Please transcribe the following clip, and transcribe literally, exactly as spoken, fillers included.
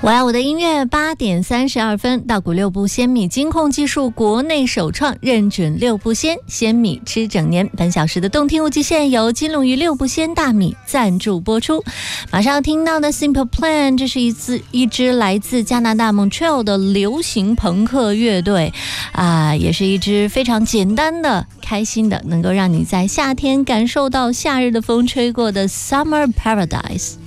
我爱我的音乐，八点三十二分，稻谷六步鲜米金控技术国内首创，认准六步鲜，鲜米吃整年。本小时的动听无极限由金龙鱼六步鲜大米赞助播出。马上要听到的 Simple Plan， 这是一支一支来自加拿大 Montreal 的流行朋克乐队啊，也是一支非常简单的、开心的，能够让你在夏天感受到夏日的风吹过的 Summer Paradise。